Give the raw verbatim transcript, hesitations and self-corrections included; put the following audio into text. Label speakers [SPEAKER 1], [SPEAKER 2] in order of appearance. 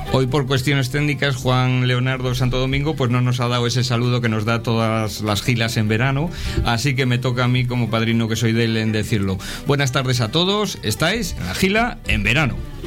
[SPEAKER 1] Hoy por cuestiones técnicas Juan Leonardo Santo Domingo pues no nos ha dado ese saludo que nos da todas las gilas en verano, así que me toca a mí como padrino que soy de él en decirlo. Buenas tardes a todos, estáis en la gila en verano.